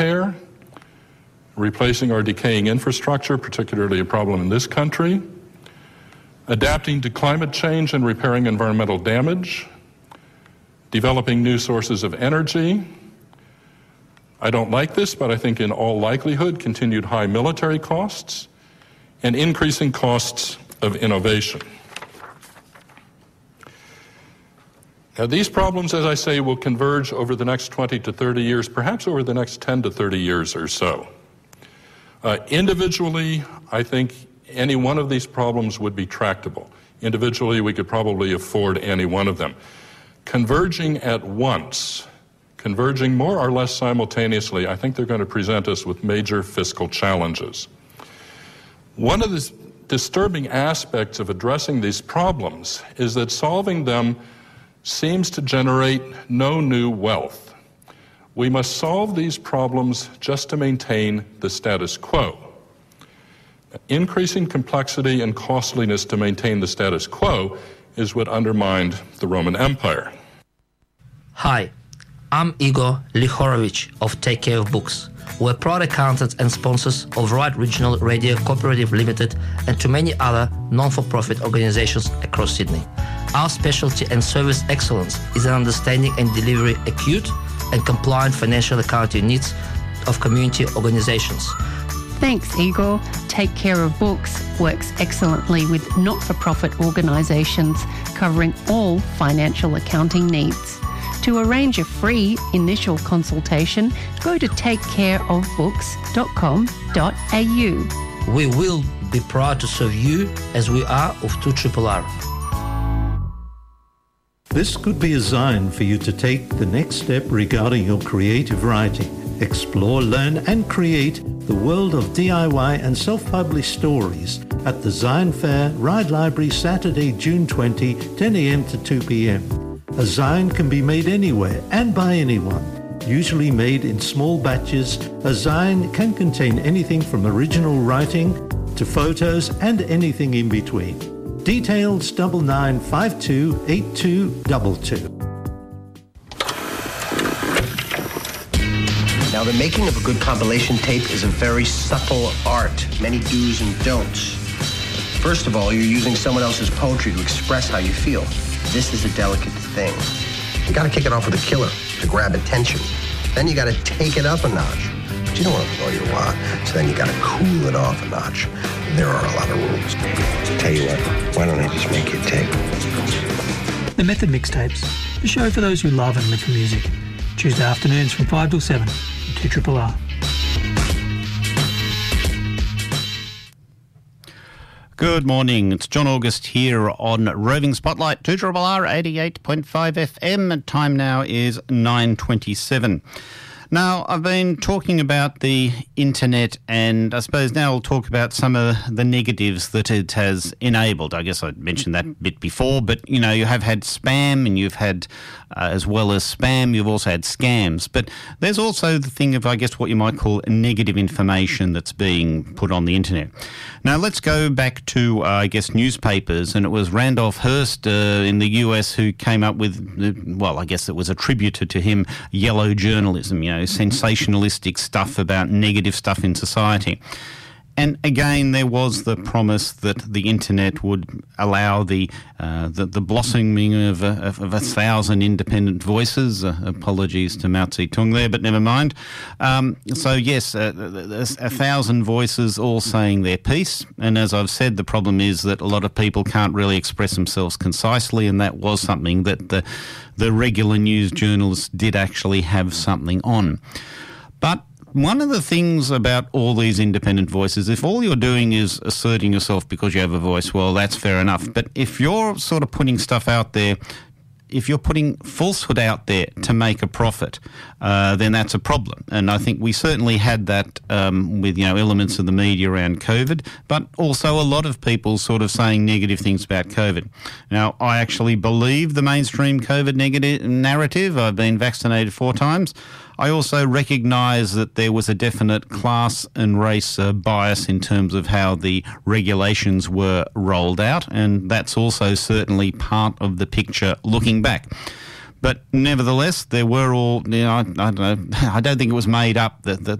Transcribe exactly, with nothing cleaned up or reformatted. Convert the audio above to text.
care, replacing our decaying infrastructure, particularly a problem in this country, adapting to climate change and repairing environmental damage, developing new sources of energy. I don't like this, but I think in all likelihood, continued high military costs and increasing costs of innovation. Now, these problems, as I say, will converge over the next twenty to thirty years, perhaps over the next ten to thirty years or so. Uh, individually, I think any one of these problems would be tractable. Individually, we could probably afford any one of them. Converging at once, converging more or less simultaneously, I think they're going to present us with major fiscal challenges. One of the disturbing aspects of addressing these problems is that solving them seems to generate no new wealth. We must solve these problems just to maintain the status quo. Increasing complexity and costliness to maintain the status quo is what undermined the Roman Empire. Hi, I'm Igor Lihorovich of Take Care of Books. We're proud accountants and sponsors of Right Regional Radio Cooperative Limited and to many other non-for-profit organizations across Sydney. Our specialty and service excellence is in understanding and delivering acute and compliant financial accounting needs of community organizations. Thanks, Igor. Take Care of Books works excellently with not-for-profit organisations covering all financial accounting needs. To arrange a free initial consultation, go to take care of books dot com dot a u. We will be proud to serve you as we are of two R R R. This could be a sign for you to take the next step regarding your creative writing. Explore, learn and create the world of D I Y and self-published stories at the Zine Fair, Ride Library, Saturday, June twentieth, ten a m to two p m. A Zine can be made anywhere and by anyone. Usually made in small batches, a Zine can contain anything from original writing to photos and anything in between. Details double nine five two eight two two two. Now, the making of a good compilation tape is a very subtle art, many do's and don'ts. First of all, you're using someone else's poetry to express how you feel. This is a delicate thing. You gotta kick it off with a killer to grab attention. Then you gotta take it up a notch. But you don't want to blow your wad, so then you gotta cool it off a notch. There are a lot of rules. Tell you what, why don't I just make you a tape? The Method Mixtapes, a show for those who love and live for music. Tuesday afternoons from five till seven, two R R R. Good morning, it's John August here on Roving Spotlight, two R R R eighty-eight point five F M. Time now is nine twenty-seven. Now, I've been talking about the internet, and I suppose now I'll talk about some of the negatives that it has enabled. I guess I mentioned that bit before, but, you know, you have had spam, and you've had, uh, as well as spam, you've also had scams. But there's also the thing of, I guess, what you might call negative information that's being put on the internet. Now, let's go back to, uh, I guess, newspapers, and it was Randolph Hearst uh, in the U S who came up with, well, I guess it was attributed to him, yellow journalism, you know, sensationalistic stuff about negative stuff in society. And again, there was the promise that the internet would allow the uh, the, the blossoming of a, of a thousand independent voices. Uh, apologies to Mao Zedong there, but never mind. Um, so yes, uh, a, a thousand voices all saying their piece. And as I've said, the problem is that a lot of people can't really express themselves concisely, and that was something that the the regular news journalists did actually have something on. But one of the things about all these independent voices, if all you're doing is asserting yourself because you have a voice, well, that's fair enough. But if you're sort of putting stuff out there, if you're putting falsehood out there to make a profit, uh, then that's a problem. And I think we certainly had that um, with, you know, elements of the media around COVID, but also a lot of people sort of saying negative things about COVID. Now, I actually believe the mainstream COVID negative narrative. I've been vaccinated four times. I also recognise that there was a definite class and race uh, bias in terms of how the regulations were rolled out, and that's also certainly part of the picture looking back. But nevertheless, there were all, you know, I, I don't know, I don't think it was made up that, that